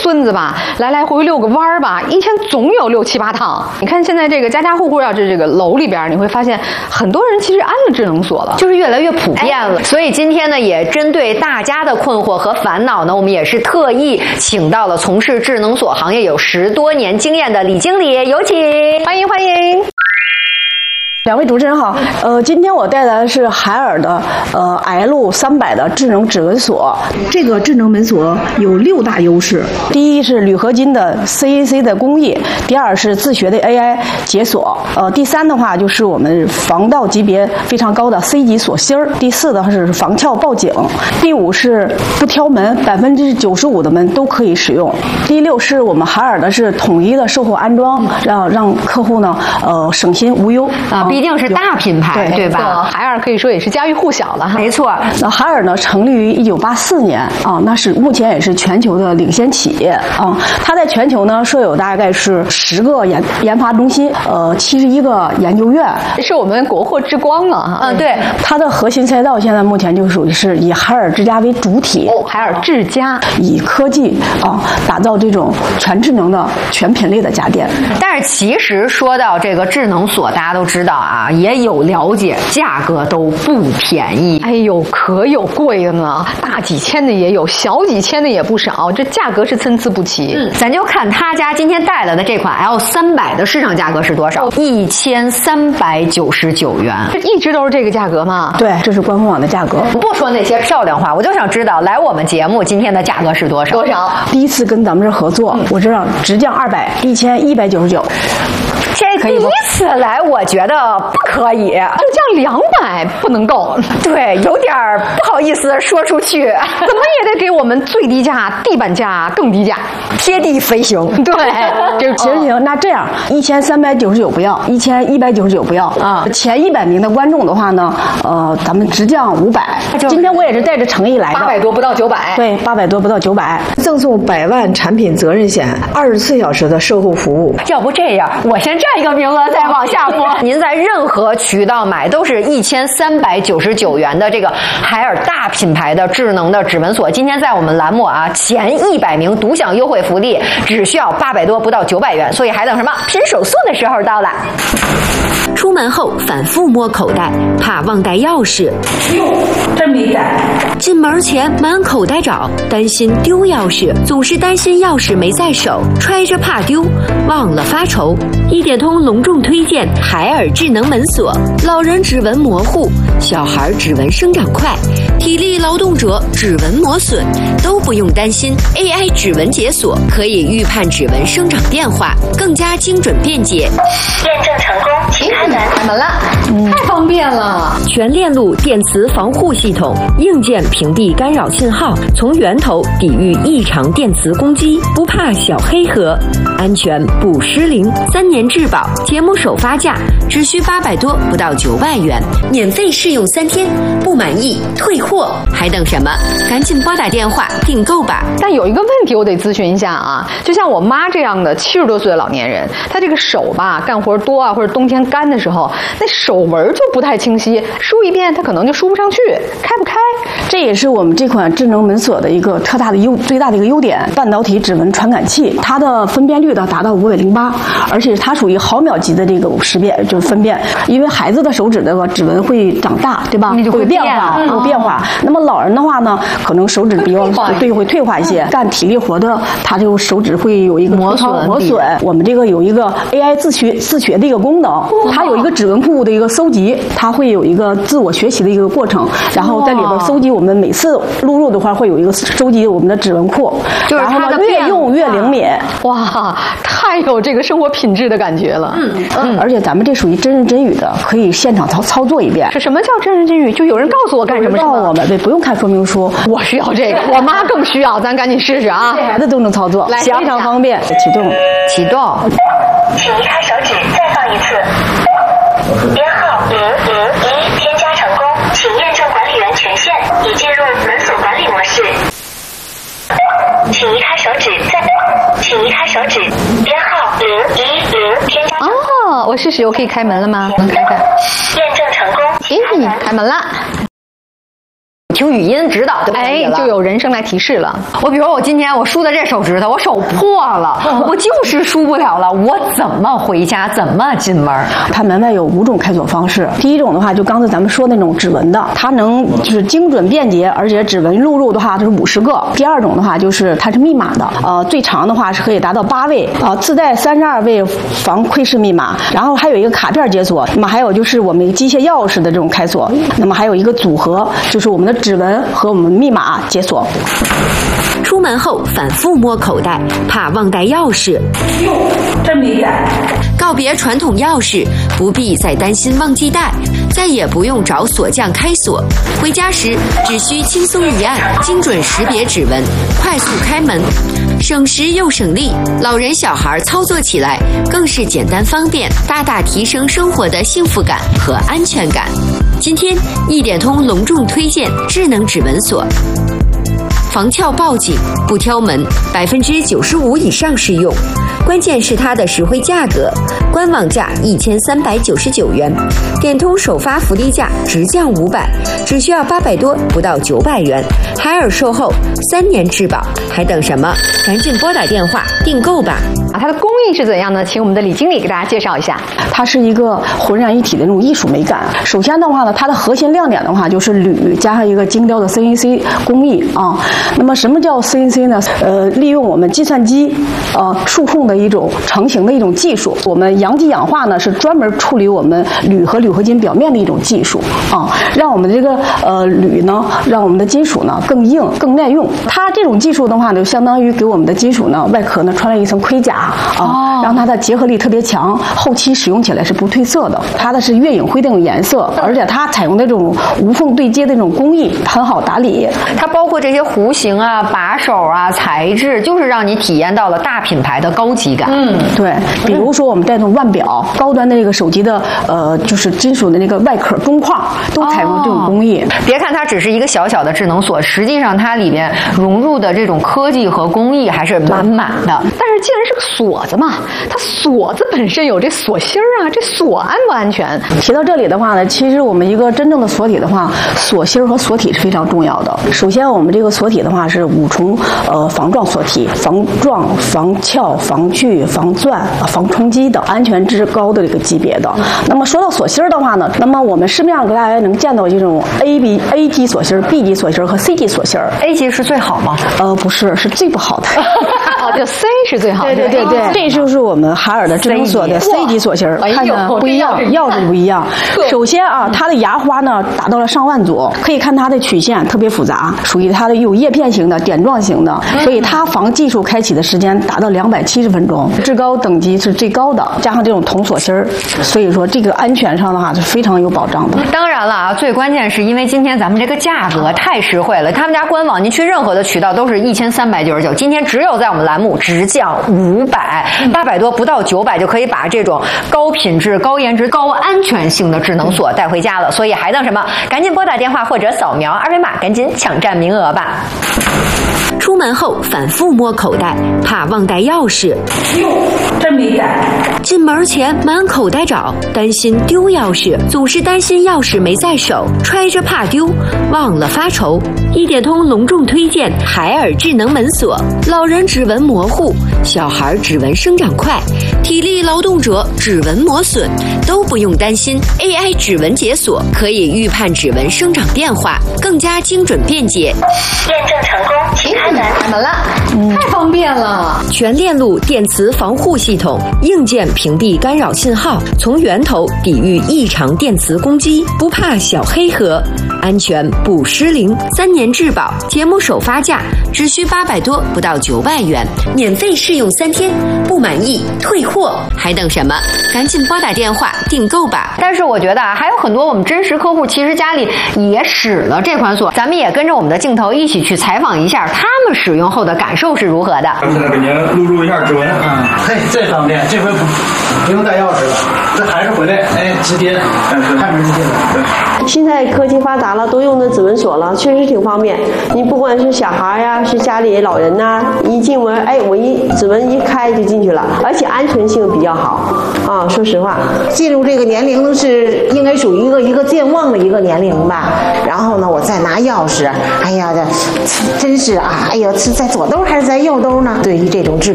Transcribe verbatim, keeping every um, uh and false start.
孙子吧，来来回回遛个弯儿吧，一天总有六七八趟。你看现在这个家家户户要是这个楼里边，你会发现很多人其实安了智能锁了， 就是越来越普遍了。所以今天呢，也针对大家的困惑和烦恼呢，我们也是特意请到了从事智能锁行业有十多年经验的李经理，有请， 欢迎欢迎。 两位主持人好，呃，今天我带来的是海尔的呃 L 三百的智能指纹锁。这个智能门锁有六大优势：第一是铝合金的 C A C 的工艺；第二是自学的 A I 解锁；呃，第三的话就是我们防盗级别非常高的 C 级锁芯儿；第四的话是防撬报警；第五是不挑门，百分之九十五的门都可以使用；第六是我们海尔的是统一的售后安装，让让客户呢呃省心无忧啊。毕竟是大品牌， 对, 对吧？ 海尔可以说也是家喻户晓了。 没错， 那海尔呢，成立于一九八四年啊，那是目前也是全球的领先企业啊。它在全球呢设有大概是十个研研发中心，呃，七十一个研究院， 是我们国货之光啊。 嗯，对。 它的核心赛道现在目前就属于是以海尔之家为主体， 哦，海尔之家以科技啊打造这种全智能的全品类的家电。 但是其实说到这个智能锁，大家都知道啊，也有了解，价格都不便宜。 哎呦，可有贵的呢，大几千的也有，小几千的也不少，这价格是参差不齐。 嗯，咱就看他家今天带来的这款 L 三百的市场价格是多少？一千三百九十九元。 这一直都是这个价格吗？ 对，这是官方网的价格。 不说那些漂亮话，我就想知道来我们节目今天的价格是多少？ 多少？ 第一次跟咱们这合作，嗯、我这样直降二百，一千一百九十九。 这第一次来，我觉得不可以，就降两百不能够。 对，有点不好意思说出去， 怎么也得给我们最低价、地板价更低价， 贴地飞行。 对， 就行行。那这样，一千三百九十九不要，一千一百九十九不要啊。前一百名的观众的话呢，呃，咱们直降五百。今天我也是带着诚意来的， 八百多不到九百。 对，八百多不到九百， 赠送百万产品责任险，二十四小时的售后服务。 要不这样，我先占一个名额，再往下播。您在任何渠道买都是一千三百九十九元的这个海尔大品牌的智能的指纹锁。今天在我们栏目啊，前一百名独享优惠福利，只需要八百多不到九百元，所以还等什么？拼手速的时候到了。出门后反复摸口袋，怕忘带钥匙。 哟，真没带。 进门前满口袋找，担心丢钥匙，总是担心钥匙没在手，揣着怕丢，忘了发愁。一点通隆重推荐海尔智能门锁，老人指纹模糊，小孩指纹生长快，体力劳动者指纹磨损，都不用担心。A I 指纹解锁可以预判指纹生长变化，更加精准便捷。 验证成功，请开门。 开门了，嗯，太方便了。 全链路电磁防护系统，硬件屏蔽干扰信号，从源头抵御异常电磁攻击，不怕小黑盒，安全不失灵，三年质保。节目首发价只需八百多，不到九百元，免费试用三天，不满意退货，还等什么？赶紧拨打电话订购吧。 但有一个问题我得咨询一下啊，就像我妈这样的七十多岁的老年人，她这个手吧干活多啊，或者冬天干的时候，那手纹就不太清晰，梳一遍它可能就梳不上去，开不开。 这也是我们这款智能门锁的一个特大的优最大的一个优点，半导体指纹传感器，它的分辨率呢达到五百零八，而且它属于毫秒级的这个识别，就是分辨。因为孩子的手指这个指纹会长大，对吧？ 就会变化，有变化。那么老人的话呢，可能手指比较对会退化一些，干体力活的，他就手指会有一个磨损磨损。我们这个有一个 A I 自学自学的一个功能，它有一个指纹库的一个搜集，它会有一个自我学习的一个过程，然后在里边搜集我们每次录入的话会有一个收集我们的指纹库， 就是它然后呢越用越灵敏。 哇，太有这个生活品质的感觉了。 嗯嗯，而且咱们这属于真人真语的，可以现场操操作一遍。 是什么叫真人真语？就有人告诉我干什么？ 告诉我们，对，不用看说明书。 我需要这个，我妈更需要，咱赶紧试试啊！ 孩子都能操作，非常方便。启动， 启动。 请移开手指，再放一次。编号零零一，添加成功，请验证管理员权限，已进入门锁管理模式。请移开手指，再请移开手指，编号零一零，添加。 哦，我试试，我可以开门了吗？能开开。 验证成功， 咦，开门了。 听语音指导就可以了， 哎，就有人声来提示了。 我比如我今天我梳的这手指头，我手破了，我就是梳不了了，我怎么回家？怎么进门？ 它门外有五种开锁方式。第一种的话，就刚才咱们说那种指纹的，它能就是精准便捷，而且指纹录入的话，它是五十个。第二种的话，就是它是密码的，呃，最长的话是可以达到八位，呃，自带三十二位防窥视密码，然后还有一个卡片解锁。那么还有就是我们一个机械钥匙的这种开锁，那么还有一个组合，就是我们的指纹和我们密码解锁。 出门后反复摸口袋，怕忘带钥匙。 哟，真没带。 告别传统钥匙，不必再担心忘记带，再也不用找锁匠开锁。回家时只需轻松一按，精准识别指纹，快速开门，省时又省力。老人小孩操作起来更是简单方便，大大提升生活的幸福感和安全感。今天一点通隆重推荐智能指纹锁。防撬报警不挑门，百分之九十五以上适用。关键是它的实惠价格，官网价一千三百九十九元，点通首发福利价直降五百，只需要八百多，不到九百元。海尔售后三年质保，还等什么？赶紧拨打电话订购吧！ 啊，它的工艺是怎样呢？请我们的李经理给大家介绍一下。 它是一个浑然一体的那种艺术美感。首先的话呢，它的核心亮点的话就是铝加上一个精雕的 C N C 工艺啊。那么什么叫 C N C 呢？呃，利用我们计算机呃数控的一种成型的一种技术。我们阳极氧化呢是专门处理我们铝和铝合金表面的一种技术啊，让我们这个呃铝呢，让我们的金属呢更硬、更耐用。它这种技术的话呢，就相当于给我们的金属呢外壳呢穿了一层盔甲啊，让它的结合力特别强，后期使用起来是不褪色的。它的是月影灰这种颜色，而且它采用的这种无缝对接的这种工艺很好打理。 它包括这些弧形啊、把手啊、材质，就是让你体验到了大品牌的高级感。 嗯，对。比如说我们带动腕表、高端的这个手机的呃，就是金属的那个外壳中框，都采用这种工艺。 哦、别看它只是一个小小的智能锁，实际上它里面融入的这种科技和工艺还是满满的。 但是既然是个锁子嘛，它锁子本身有这锁芯儿啊，这锁安不安全？ 提到这里的话呢，其实我们一个真正的锁体的话，锁芯儿和锁体是非常重要的。首先，我们这个锁体的话是五重呃防撞锁体，防撞、防撬、防锯、防钻、防冲击等安全至高的这个级别的。那么说到锁芯儿的话呢，那么我们市面上大家能见到这种 A B A 级锁芯、B 级锁芯和 C 级锁芯。 A 级是最好吗？ 呃，不是，是最不好的。 哦，就 C 是最好的。 对对对对，这就是我们海尔的智能锁的 C 级锁芯，看着不一样，钥匙不一样。首先啊，它的牙花呢达到了上万组，可以看它的曲线特别复杂，属于它的有叶片型的、点状型的，所以它防技术开启的时间达到两百七十分钟，至高等级是最高的，加上这种铜锁芯儿，所以说这个安全上的话是非常有保障的。 当然了啊，最关键是因为今天咱们这个价格太实惠了，他们家官网您去任何的渠道都是一千三百九十九，今天只有在我们栏目直降五百，八百多不到九百就可以把这种高品质、高颜值、高安全性的智能锁带回家了。所以还等什么？赶紧拨打电话或者扫描二维码，赶紧抢占名额吧。 出门后反复摸口袋，怕忘带钥匙。 哟，真没带。 进门前满口袋找，担心丢钥匙，总是担心钥匙没在手，揣着怕丢，忘了发愁。一点通隆重推荐海尔智能门锁，老人指纹模糊，小孩指纹生长快，体力劳动者指纹磨损都不用担心。A I 指纹解锁可以预判指纹生长变化，更加精准便捷。 验证成功，请开门。 开门了，嗯，太方便了。 全链路电磁防护系统，硬件屏蔽干扰信号，从源头抵御异常电磁攻击，不怕小黑盒，安全不失灵。三年质保，节目首发价只需八百多，不到九百元，免费试用三天，不满意退货，还等什么？赶紧拨打电话订购吧。 但是我觉得啊，还有很多我们真实客户其实家里也使了这款锁，咱们也跟着我们的镜头一起去采访一下他们使用后的感受。 受是如何的。 现在给您录入一下指纹。 嗯，嘿，这方便，这回不不用带钥匙了，这孩子回来，哎，直接开门就进来。对。 现在科技发达了，都用的指纹锁了，确实挺方便。你不管是小孩呀、啊，是家里老人呐、啊，一进门，哎，我一指纹一开就进去了，而且安全性比较好啊。说实话， 进入这个年龄是应该属于一个一个健忘的一个年龄吧。然后呢，我再拿钥匙，哎呀，这真是啊，哎呀，是在左兜还是在右兜呢？对于这种智